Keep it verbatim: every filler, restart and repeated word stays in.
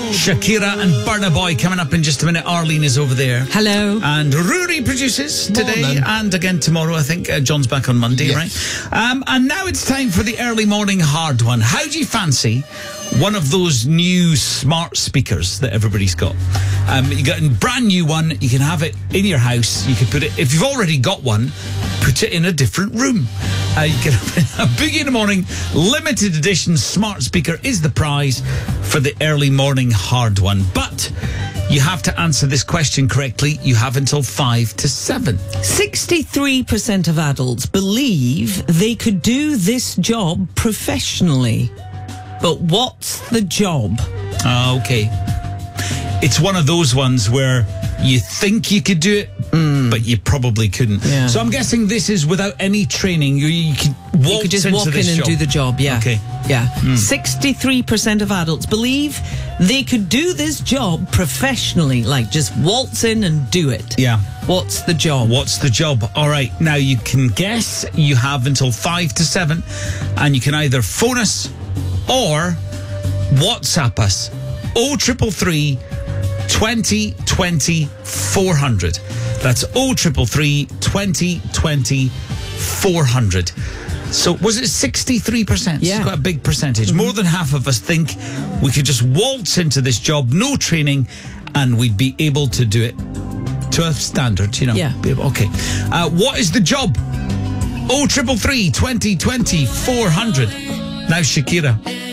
Shakira and Burna Boy coming up in just a minute. Arlene is over there. Hello. And Rory produces today Morning. and again tomorrow. I think uh, John's back on Monday, Yes. right? Um, and now it's time for the early morning hard one. How do you fancy one of those new smart speakers that everybody's got? Um, you got a brand new one. You can have it in your house. You can put it, if you've already got one, put it in a different room. Uh, you can have a Boogie in the Morning limited edition smart speaker is the prize for the early morning hard one. But you have to answer this question correctly. You have until five to seven. sixty-three percent of adults believe they could do this job professionally. But what's the job? Ah, okay. It's one of those ones where you think you could do it, mm. but you probably couldn't. Yeah. So I'm guessing this is without any training. You, you could walk You could just into walk in this and job. do the job, yeah. Okay. Yeah. sixty-three percent of adults believe they could do this job professionally, like just waltz in and do it. Yeah. What's the job? What's the job? All right. Now you can guess. You have until five to seven, and you can either phone us or WhatsApp us. O triple three twenty twenty four hundred. That's O triple three twenty twenty four hundred. So was it sixty-three percent? Yeah. It's quite a big percentage. More than half of us think we could just waltz into this job, no training, and we'd be able to do it to a standard, you know. Yeah. Be able- Okay. Uh, what is the job? O triple three twenty twenty four hundred. Now Shakira.